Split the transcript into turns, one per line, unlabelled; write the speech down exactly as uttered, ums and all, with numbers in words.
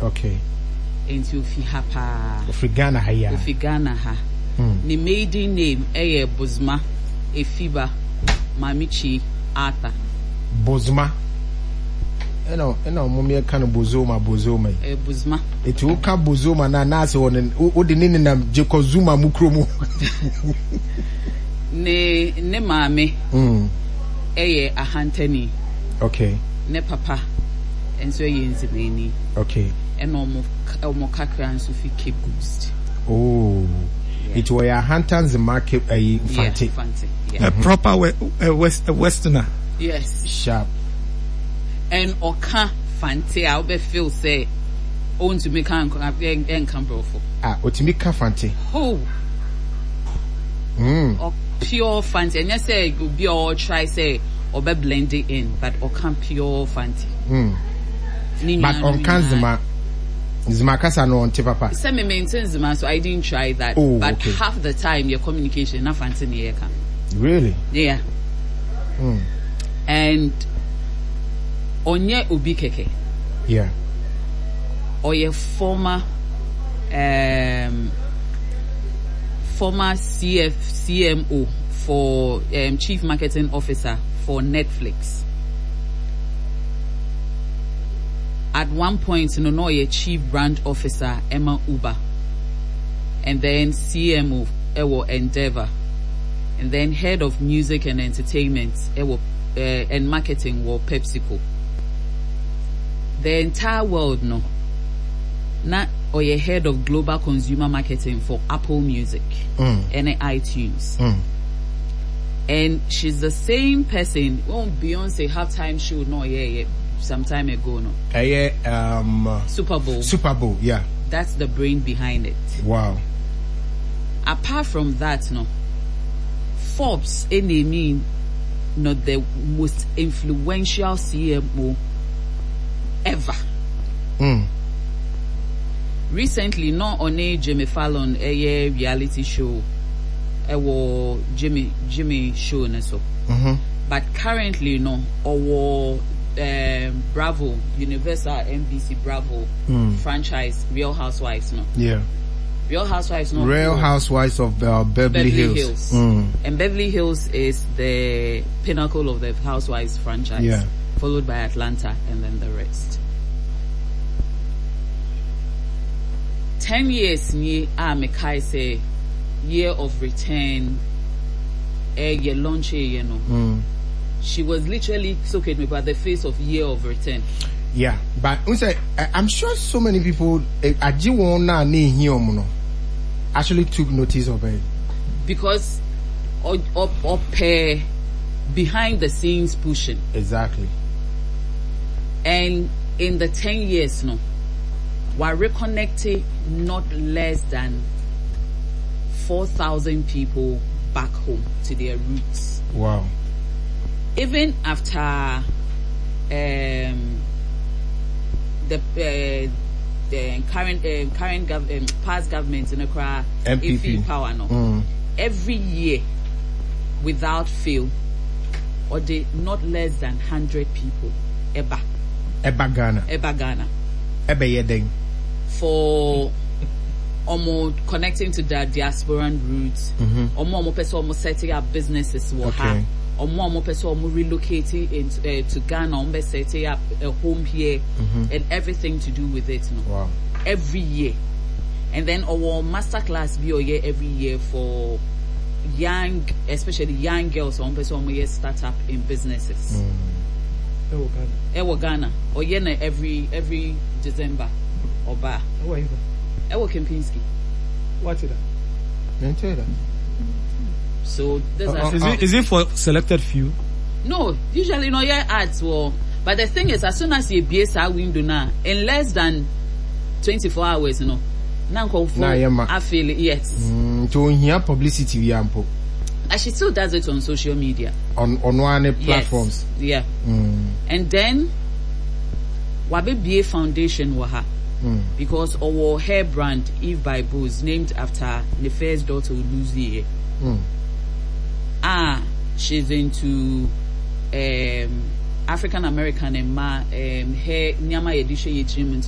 Okay.
Into Ofi Hapa.
Ofi Ghana ha ya.
Ofi Ghana ha.
Mm.
The maiden name eye Bozma Efiba Mamichi Arthur.
Bozma. You know, you know, mommy kind of bozoma, bozoma.
Eh, Bozma.
It will come bozoma na nase on and the name nam Jekozuma Mukromo.
Ne ne mame.
Mm.
Eye Ahantani.
Okay.
Ne papa. And so ye nzimeni.
Okay.
And omo omo kakra and so fi Cape Coast.
Oh. Yeah. It was a Hamptons market a uh, fancy.
Yeah, fancy. Yeah.
A proper we, a west a westerner.
Yes.
Sharp.
And oka fancy I be feel say own to me can en camber for.
Ah, otimika fancy.
Oh.
Mm.
Or pure fancy. And you say you be all try say or be blend it in, but oka pure fancy.
Mm. But on Kanzima Zima Kasa no on Papa.
Some maintain Zima, so I didn't try that.
Oh,
but
okay.
half the time your communication not fancy near can.
Really?
Yeah.
Mm.
And onye obi keke.
Yeah.
Or your former um former C F C M O for um, Chief Marketing Officer for Netflix. At one point, no, no, a Chief Brand Officer Emma Uber, and then C M O Ewo Endeavor, and then Head of Music and Entertainment Ewo uh, and Marketing were PepsiCo. The entire world, no, not or a Head of Global Consumer Marketing for Apple Music
mm.
and iTunes.
Mm.
And she's the same person. Oh, Beyonce halftime show, no, yeah, yeah. Some time ago, no.
Uh, yeah, um,
Super Bowl.
Super Bowl, yeah.
That's the brain behind it.
Wow.
Apart from that, no. Forbes, any mean, not the most influential C M O ever.
Mm.
Recently, no, on a Jimmy Fallon, a reality show, a war Jimmy Jimmy show, and so.
Mm-hmm.
But currently, no, or Um, Bravo, Universal N B C Bravo
mm.
franchise, Real Housewives, no?
Yeah.
Real Housewives, no?
Real Housewives of uh, Beverly,
Beverly
Hills.
Hills.
Mm.
And Beverly Hills is the pinnacle of the Housewives franchise.
Yeah.
Followed by Atlanta and then the rest. Ten years, ni ah mekai say year of return, eh, ye launch, you know.
Mm.
She was literally so with me by the face of year of return.
Yeah, but I'm sure so many people actually took notice of it
because up up up uh, behind the scenes pushing.
Exactly.
And in the ten years, no, we're reconnecting not less than four thousand people back home to their roots.
Wow.
Even after um, the uh, the current uh, current gov- um, past government in Accra,
M P P
power, no,
mm.
every year without fail, or they not less than hundred people, Eba,
Eba Ghana,
Eba Ghana,
Eba Yedeng,
for almost connecting to the diasporan roots,
mm-hmm.
almost almost almost setting up businesses.
Okay.
Or more more person relocating into uh, to Ghana, or setting up a home here,
mm-hmm.
and everything to do with it. No?
Wow!
Every year, and then our masterclass be year every year for young, especially young girls. Or person who start up in businesses.
Mm.
Ewo Ghana, or yeah, every every December, or ba.
Ewo
Ewo Kempinski.
What's it?
That?
So uh,
uh, is it is it for selected few?
No, usually no yeah ads well. But the thing is, as soon as you B S R window now, in less than twenty-four hours, you know, now call for I feel it, yes.
Mm, to hear publicity we ampo.
And she still does it on social media.
On on one platforms.
Yes. Yeah.
Mm.
And then Wabe B A Foundation waha.
Mm.
Because our hair brand Eve by Booz named after the first daughter Lucy.
Mm.
Ah, she's into um, African American and ma um, hair nyama edisha yechim